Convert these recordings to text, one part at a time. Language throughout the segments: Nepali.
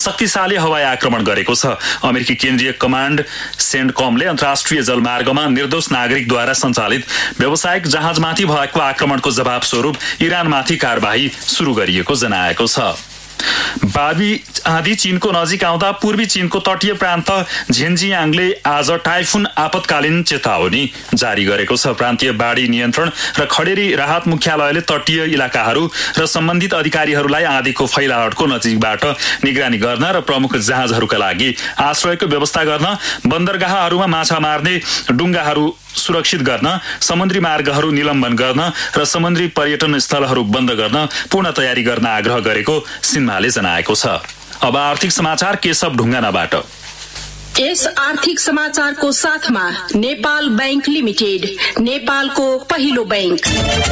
शक्तिशाली हवाई आक्रमण गरेको छ। अमेरिकी केन्द्रीय कमान्ड सेन्टकमले अन्तर्राष्ट्रिय जलमार्गमा निर्दोष नागरिकद्वारा सञ्चालित व्यावसायिक जहाजमाथि भएको आक्रमणको जवाब स्वरूप इरानमाथि कारबाही सुरु गरिएको जनाएको छ। बाबी आँधी चीनको नजिक आउँदा पूर्वी चीनको तटीय प्रान्त झेन्जियाङले आज टाइफुन आपतकालीन चेतावनी जारी गरेको छ। प्रान्तीय बाढी नियन्त्रण र खडेरी राहत मुख्यालयले तटीय इलाकाहरू र सम्बन्धित अधिकारीहरूलाई आँधीको फैलावटको नजिकबाट निगरानी गर्न र प्रमुख जहाजहरूका लागि आश्रयको व्यवस्था गर्न, बन्दरगाहहरूमा माछा मार्ने डुङ्गाहरू सुरक्षित गर्न, समुद्री मार्गहरू निलम्बन गर्न र समुद्री पर्यटन स्थलहरू बन्द गर्न पूर्ण तयारी गर्न आग्रह गरेको सिन्हाले जनाएको छ। अब आर्थिक समाचार केशव ढुङ्गानाबाट। यस आर्थिक समाचारको साथमा नेपाल बैंक लिमिटेड, नेपालको पहिलो बैंक।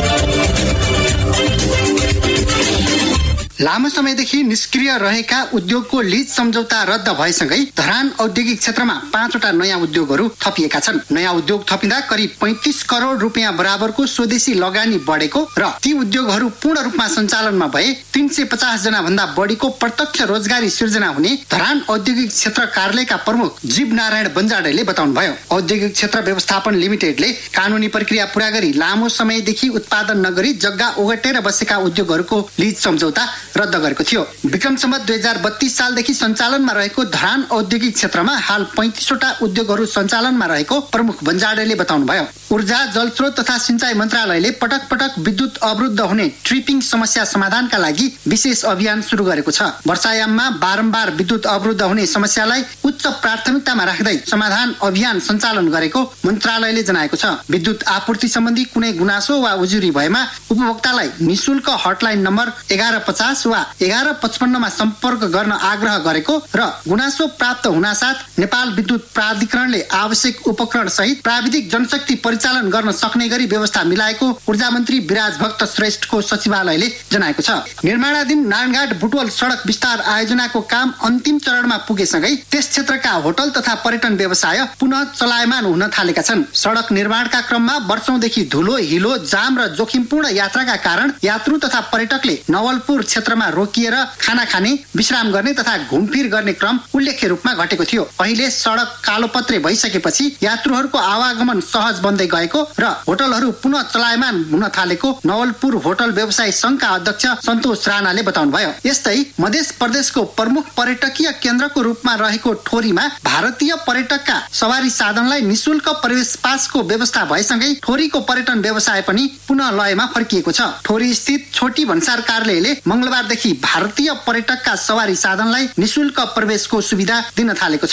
लामो समयदेखि निष्क्रिय रहेका उद्योगको लीज सम्झौता रद्द भएसँगै धरान औद्योगिक क्षेत्रमा 5वटा नयाँ उद्योगहरू थपिएका छन्। नयाँ उद्योग थपिँदा करिब 35 करोड रुपियाँ बराबरको स्वदेशी लगानी बढेको र ती उद्योगहरू पूर्ण रूपमा सञ्चालनमा भए 350 जना भन्दा बढीको प्रत्यक्ष रोजगारी सिर्जना हुने धरान औद्योगिक क्षेत्र कार्यालयका प्रमुख जीव नारायण बन्जाडेले बताउनुभयो। औद्योगिक क्षेत्र व्यवस्थापन लिमिटेडले कानूनी प्रक्रिया पूरा गरी लामो समयदेखि उत्पादन नगरी जग्गा ओगटेर बसेका उद्योगहरूको लीज सम्झौता रद्द गरेको थियो। विक्रम सम्वत 2032 सालदेखि सञ्चालनमा रहेको धरान औद्योगिक क्षेत्रमा हाल 35वटा उद्योगहरू सञ्चालनमा रहेको प्रमुख बन्जाडेले बताउनुभयो। ऊर्जा, जलस्रोत तथा सिंचाई मन्त्रालयले पटक पटक विद्युत अवरुद्ध हुने ट्रिपिङ समस्या समाधानका लागि विशेष अभियान सुरु गरेको छ। वर्षायाममा बारम्बार विद्युत अवरुद्ध हुने समस्यालाई उच्च प्राथमिकतामा राख्दै समाधान अभियान सञ्चालन गरेको मन्त्रालयले जनाएको छ। विद्युत आपूर्ति सम्बन्धी कुनै गुनासो वा उजुरी भएमा उपभोक्तालाई निशुल्क हटलाइन नम्बर 1150 वा 1155 मा सम्पर्क गर्न आग्रह गरेको र गुनासो प्राप्त हुनासाथ नेपाल विद्युत प्राधिकरणले आवश्यक उपकरण सहित प्राविधिक जनशक्ति परिचालन गर्न सक्ने गरी व्यवस्था मिलाएको ऊर्जा मन्त्री विराज भक्त श्रेष्ठको सचिवालयले जनाएको छ। निर्माणाधीन नारायणघाट बुटवल सडक विस्तार आयोजनाको काम अन्तिम चरणमा पुगेसँगै त्यस क्षेत्रका होटल तथा पर्यटन व्यवसाय पुनः चलायमान हुन थालेका छन्। सडक निर्माणका क्रममा वर्षौंदेखि धुलो, हिलो, जाम र जोखिमपूर्ण यात्राका कारण यात्रु तथा पर्यटकले नवलपुर क्षेत्रमा रोकिएर खाना खाने, विश्राम गर्ने तथा घुमफिर गर्ने क्रम उल्लेख्य रूपमा घटेको थियो। अहिले सडक कालोपत्रे भइसकेपछि यात्रुहरूको आवागमन सहज बन्दै गएको र होटलहरू पुनः चलायमान हुन थालेको नवलपुर होटल व्यवसायी संघका अध्यक्ष सन्तोष राणाले बताउनुभयो। यस्तै मध्य प्रदेशको प्रमुख पर्यटकीय केन्द्रको रूपमा रहेको ठोरीमा भारतीय पर्यटकका सवारी साधनलाई निशुल्क प्रवेश पासको व्यवस्था भएसँगै ठोरीको पर्यटन व्यवसाय पनि पुनः लयमा फर्किएको छ। ठोरी स्थित छोटी भन्सार कार्यालयले मंगलबारदेखि भारतीय पर्यटकका सवारी साधनलाई निशुल्क प्रवेशको सुविधा दिन थालेको छ।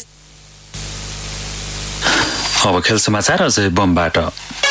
अब खेल समाचार अझै बमबाट।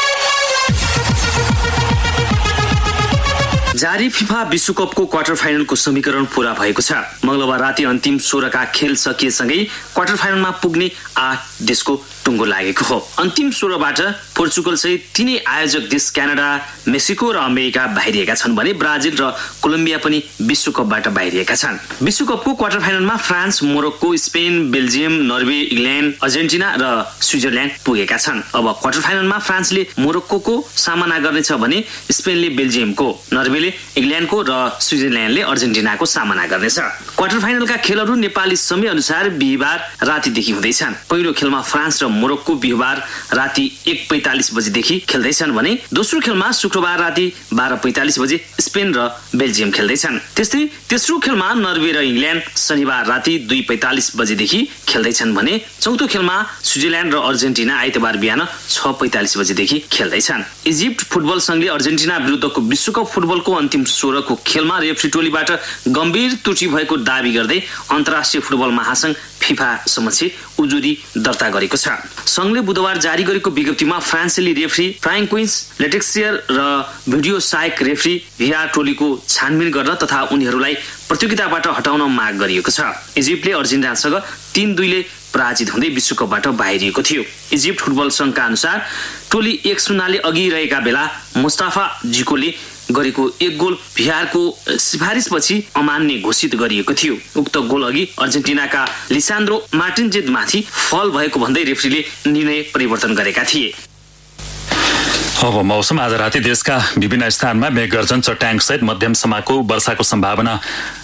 जारी फिफा विश्वकपको क्वार्टर फाइनलको समीकरण पूरा भएको छ। मंगलबार राति अन्तिम 16 का खेल सकिएसँगै क्वार्टर फाइनलमा पुग्ने 8 देशको टुङ्गो लागेको हो। अन्तिम 16बाट पोर्चुगल सहित तीनै आयोजक देश क्यानाडा, मेक्सिको र अमेरिका बाहिरिएका छन् भने ब्राजिल र कोलम्बिया पनि विश्वकपबाट बाहिरिएका छन्। विश्वकपको क्वार्टर फाइनलमा France, Morocco, Spain, Belgium, Norway, England, Argentina र स्विजरल्यान्ड पुगेका छन्। अब क्वार्टर फाइनलमा फ्रान्सले मोरक्कोको सामना गर्नेछ भने स्पेनले बेल्जियमको, नर्वेले इङ्ल्यान्डको र स्विजरल्यान्डले अर्जेन्टिनाको सामना गर्नेछ। क्वार्टर फाइनलका खेलहरू नेपाली समय अनुसार बिहिबार रातिदेखि हुँदैछन्। पहिलो खेलमा फ्रान्स र मोरक्को बिहिबार राति 1:45 बजेदेखि खेल्दैछन् भने दोस्रो खेलमा शुक्रबार राति 12:45 बजे स्पेन र बेल्जियम खेल्दैछन्। त्यस्तै तेस्रो खेलमा नर्वे र इङ्ल्यान्ड शनिबार राति 2:45 बजेदेखि खेल्दैछन् भने चौथो खेलमा स्विजरल्यान्ड र अर्जेन्टिना आइतबार बिहान 6:45 बजेदेखि खेल्दैछन्। इजिप्ट फुटबल संघले अर्जेन्टिना विरुद्धको विश्वकप फुटबलको अन्तिम 16 को खेलमा रेफ्री टोलीबाट गम्भीर त्रुटि भएको दावी गर्दै अन्तर्राष्ट्रिय फुटबल महासंघ फिफा समक्ष उजुरी दर्ता गरेको छ। संघले बुधबार जारी गरेको विज्ञप्तिमा फ्रान्सेली रेफ्री फ्रान्कोइस लेटेक्सियर र भिडियो साइक रेफ्री भिआर टोलीको छानबिन गर्न तथा उनीहरूलाई प्रतियोगिताबाट हटाउन माग गरिएको छ। इजिप्टले अर्जेन्टिनासँग 3-2 ले पराजित हुँदै विश्वकपबाट बाहिरिएको थियो। इजिप्ट फुटबल संघका अनुसार टोली 1-0 ले अघि रहेका बेला मुस्ताफा जिकोले गरेको 1 गोल भिआरको सिफारिसपछि अमान्य घोषित गरिएको थियो। उक्त गोल अघि अर्जेन्टिनाका लिसान्द्रो मार्टिन्जेज माथि फल भएको भन्दै रेफ्रीले निर्णय परिवर्तन गरेका थिए। अब मौसम। आज राति देशका विभिन्न स्थानमा मेघगर्जन, चट्याङ सहित मध्यमसम्मको वर्षाको सम्भावना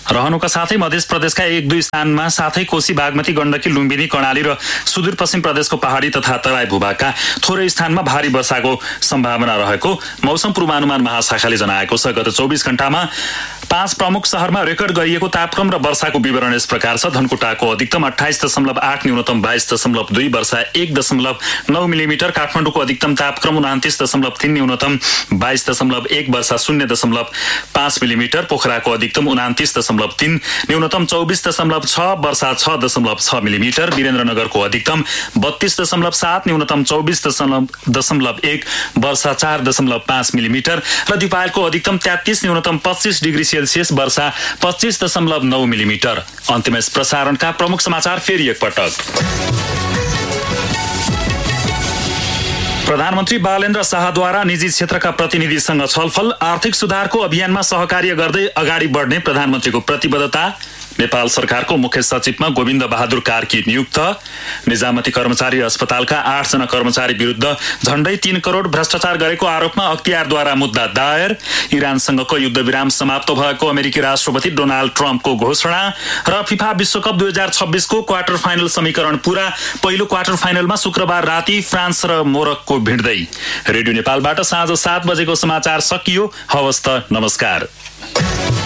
रहनुका साथै मध्य प्रदेशका 1-2 स्थानमा साथै कोशी, बागमती, गण्डकी, लुम्बिनी, कर्णाली र सुदूरपश्चिम प्रदेशको पहाडी तथा तराई भूभागका थोरै स्थानमा भारी वर्षाको सम्भावना रहेको मौसम पूर्वानुमान महाशाखाले जनाएको छ। गत 24 घण्टामा 5 प्रमुख शहरमा रेकर्ड गरिएको तापक्रम र वर्षाको विवरण यस प्रकार छ। धनकुटाको अधिकतम 28.8, न्यूनतम 22.2, वर्षा 1.9 मिलिमिटर। काठमाडौँको अधिकतम तापक्रम 29.3, न्यूनतम 22.1, वर्षा 0.5 मिलिमिटर। पोखराको अधिकतम 29.3, न्यूनतम 24.6, वर्षा 6.6 मिलिमिटर। वीरेन्द्रनगरको अधिकतम 32.7, न्यूनतम 24.1, वर्षा 4.5 मिलिमिटर र दिपायलको अधिकतम 33, न्यूनतम 25 डिग्री सेल्सियस, वर्षा 25.9 मिलिमिटर। अन्तिम प्रसारणका प्रमुख समाचार फेरि एकपटक। प्रधानमन्त्री बालेन्द्र शाहद्वारा निजी क्षेत्रका प्रतिनिधिसँग छलफल। आर्थिक सुधारको अभियानमा सहकार्य गर्दै अगाडि बढ्ने प्रधानमन्त्रीको प्रतिबद्धता। नेपाल सरकारको मुख्य सचिवमा गोविन्द बहादुर कार्की नियुक्त। निजामती कर्मचारी अस्पतालका 8 जना कर्मचारी विरुद्ध झण्डै 3 करोड भ्रष्टाचार गरेको आरोपमा अख्तियारद्वारा मुद्दा दायर। इरानसँगको युद्धविराम समाप्त भएको अमेरिकी राष्ट्रपति डोनाल्ड ट्रम्पको घोषणा र फिफा विश्वकप 2026 को क्वार्टर फाइनल समीकरण पूरा। पहिलो क्वार्टर फाइनलमा शुक्रबार राति फ्रान्स र मोरक्को भिड्दै। रेडियो नेपालबाट साँझ 7 बजेको समाचार सकियो। हवस् त, नमस्कार।